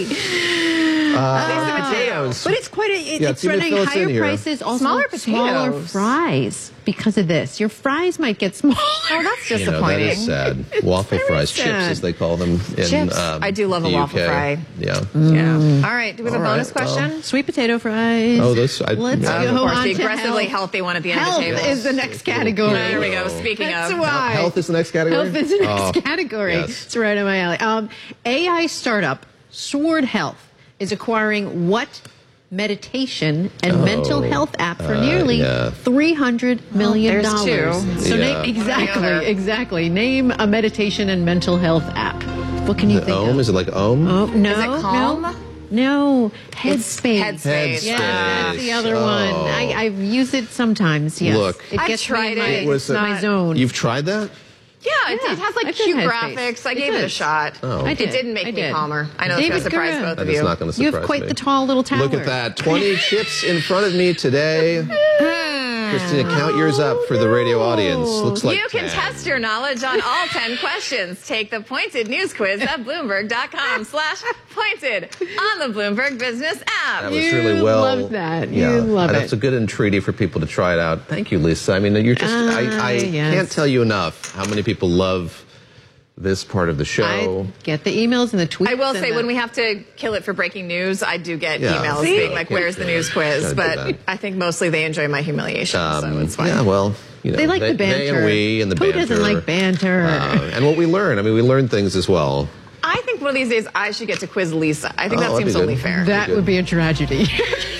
Potatoes. But it's quite it's see if it running fills in higher here. prices, also Smaller smaller potatoes. fries because of this. Your fries might get smaller. Oh, that's That disappointing. is sad. Waffle fries, chips sad. as they call them in Chips. I do love a the waffle UK. fry. Yeah. Yeah. All right. Do we have a All bonus right, question? Sweet potato fries. Oh, those. Let's yeah. go Of course, on the to aggressively health. healthy one at the end Health of the table. is the next category. There we go. Speaking That's of. why. Health is the next category. Health is the next Oh, category. yes. It's right on my alley. AI startup Sword Health is acquiring what meditation and mental health app for nearly $300 million. There's two. So Yeah. name, What are the other? exactly. Name a meditation and mental health app. What can you think Om? of? Is it like Om? Oh, no, Is it Calm? No, Headspace. Headspace. Yeah, that's the other Oh. one. I've used it sometimes. Yes, Look. it I've gets tried me in my, it. it's my zone. You've tried that? Yeah, it has like I've done cute Headspace. graphics. I It gave it a does. shot. Oh. I It did. didn't make I me did. calmer. I know it's going David to surprise Guerra. both That of is you. not going to You surprise have quite me. the tall little tower. Look at that. 20 chips in front of me today. Christina, count yours up for the radio audience. Looks like You can 10. test your knowledge on all 10 questions. Take the Pointed News Quiz at Bloomberg.com/pointed on the Bloomberg Business app. That was really well. love that. Yeah, You love and it. That's a good entreaty for people to try it out. Thank you, Lisa. I mean, you're just, I yes. can't tell you enough how many people love this part of the show. I get the emails and the tweets. I will and say, the- when we have to kill it for breaking news, I do get Yeah. emails See? being like, where's the news quiz? Gotta do But that. I think mostly they enjoy my humiliation, so it's fine. Yeah, well, you know, they like the They banter. and we and the Who banter. doesn't like banter? And what we learn. I mean, we learn things as well. I think one of these days I should get to quiz Lisa. I think that that'd seems be only good. fair. that would be a tragedy.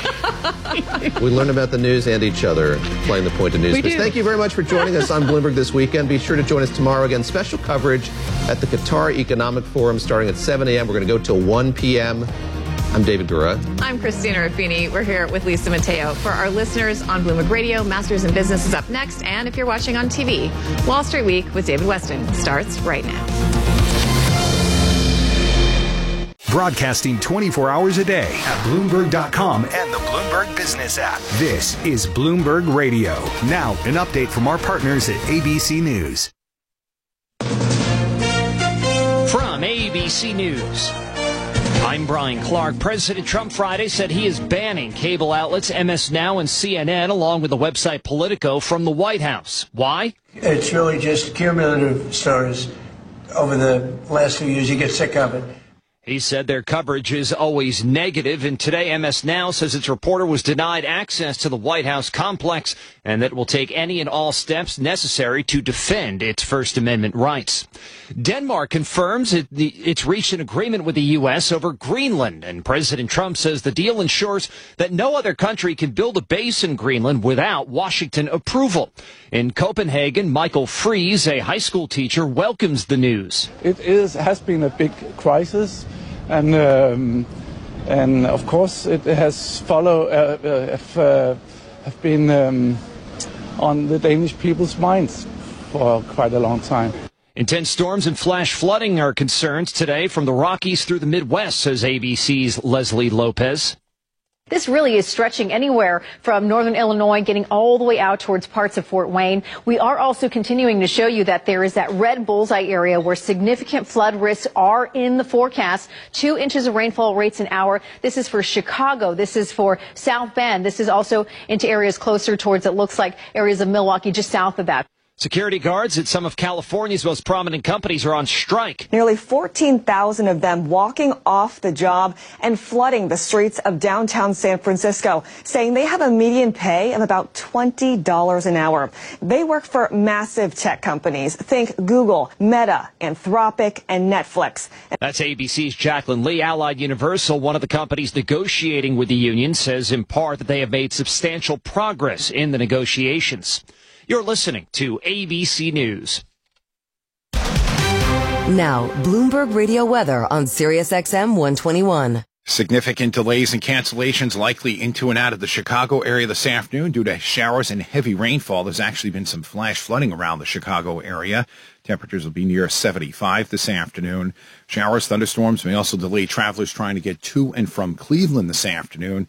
We learn about the news and each other playing the Pointed News We Quiz. do. Thank you very much for joining us on Bloomberg this weekend. Be sure to join us tomorrow. Again, special coverage at the Qatar Economic Forum starting at 7 a.m. We're going to go till 1 p.m. I'm David Gura. I'm Christina Ruffini. We're here with Lisa Mateo. For our listeners on Bloomberg Radio, Masters in Business is up next. And if you're watching on TV, Wall Street Week with David Weston starts right now. Broadcasting 24 hours a day at Bloomberg.com and the Bloomberg Business app. This is Bloomberg Radio. Now, an update from our partners at ABC News. From ABC News, I'm Brian Clark. President Trump Friday said he is banning cable outlets MS Now and CNN, along with the website Politico, from the White House. Why? It's really just cumulative stories over the last few years. You get sick of it. He said their coverage is always negative, and today MS Now says its reporter was denied access to the White House complex and that it will take any and all steps necessary to defend its First Amendment rights. Denmark confirms it's reached an agreement with the U.S. over Greenland, and President Trump says the deal ensures that no other country can build a base in Greenland without Washington approval. In Copenhagen, Michael Fries, a high school teacher, welcomes the news. It has been a big crisis. And of course, it has have been on the Danish people's minds for quite a long time. Intense storms and flash flooding are concerns today from the Rockies through the Midwest, says ABC's Leslie Lopez. This really is stretching anywhere from northern Illinois, getting all the way out towards parts of Fort Wayne. We are also continuing to show you that there is that red bullseye area where significant flood risks are in the forecast. 2 inches of rainfall rates an hour. This is for Chicago. This is for South Bend. This is also into areas closer towards, it looks like, areas of Milwaukee just south of that. Security guards at some of California's most prominent companies are on strike. Nearly 14,000 of them walking off the job and flooding the streets of downtown San Francisco, saying they have a median pay of about $20 an hour. They work for massive tech companies. Think Google, Meta, Anthropic, and Netflix. That's ABC's Jacqueline Lee. Allied Universal, one of the companies negotiating with the union, says in part that they have made substantial progress in the negotiations. You're listening to ABC News. Now, Bloomberg Radio weather on SiriusXM 121. Significant delays and cancellations likely into and out of the Chicago area this afternoon due to showers and heavy rainfall. There's actually been some flash flooding around the Chicago area. Temperatures will be near 75 this afternoon. Showers, thunderstorms may also delay travelers trying to get to and from Cleveland this afternoon.